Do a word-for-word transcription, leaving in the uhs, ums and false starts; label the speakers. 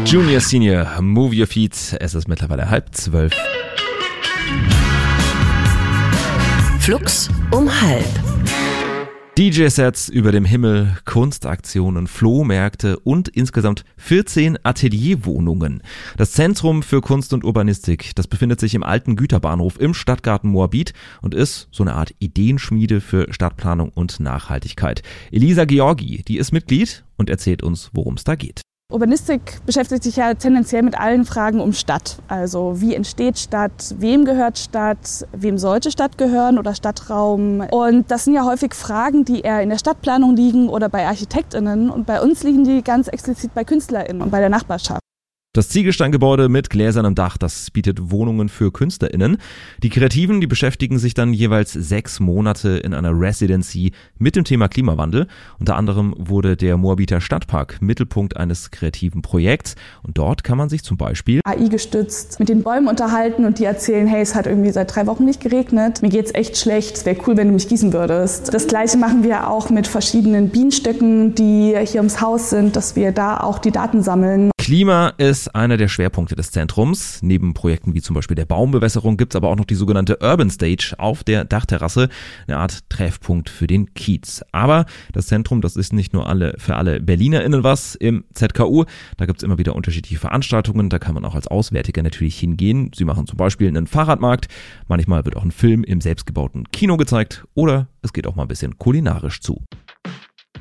Speaker 1: Junior, Senior, Move Your Feet. Es ist mittlerweile halb zwölf.
Speaker 2: Flux um halb.
Speaker 1: D J-Sets über dem Himmel, Kunstaktionen, Flohmärkte und insgesamt vierzehn Atelierwohnungen. Das Zentrum für Kunst und Urbanistik, das befindet sich im alten Güterbahnhof im Stadtgarten Moabit und ist so eine Art Ideenschmiede für Stadtplanung und Nachhaltigkeit. Elisa Georgi, die ist Mitglied und erzählt uns, worum es da geht.
Speaker 3: Urbanistik beschäftigt sich ja tendenziell mit allen Fragen um Stadt. Also wie entsteht Stadt, wem gehört Stadt, wem sollte Stadt gehören oder Stadtraum. Und das sind ja häufig Fragen, die eher in der Stadtplanung liegen oder bei ArchitektInnen. Und bei uns liegen die ganz explizit bei KünstlerInnen und bei der Nachbarschaft.
Speaker 1: Das Ziegelsteingebäude mit gläsernem Dach, das bietet Wohnungen für KünstlerInnen. Die Kreativen, die beschäftigen sich dann jeweils sechs Monate in einer Residency mit dem Thema Klimawandel. Unter anderem wurde der Moabiter Stadtpark Mittelpunkt eines kreativen Projekts. Und dort kann man sich zum Beispiel
Speaker 3: A I gestützt mit den Bäumen unterhalten und die erzählen, hey, es hat irgendwie seit drei Wochen nicht geregnet. Mir geht's echt schlecht. Es wäre cool, wenn du mich gießen würdest. Das Gleiche machen wir auch mit verschiedenen Bienenstöcken, die hier ums Haus sind, dass wir da auch die Daten sammeln.
Speaker 1: Klima ist einer der Schwerpunkte des Zentrums. Neben Projekten wie zum Beispiel der Baumbewässerung gibt es aber auch noch die sogenannte Urban Stage auf der Dachterrasse, eine Art Treffpunkt für den Kiez. Aber das Zentrum, das ist nicht nur alle für alle BerlinerInnen was im Z K U. Da gibt es immer wieder unterschiedliche Veranstaltungen, da kann man auch als Auswärtiger natürlich hingehen. Sie machen zum Beispiel einen Fahrradmarkt, manchmal wird auch ein Film im selbstgebauten Kino gezeigt oder es geht auch mal ein bisschen kulinarisch zu.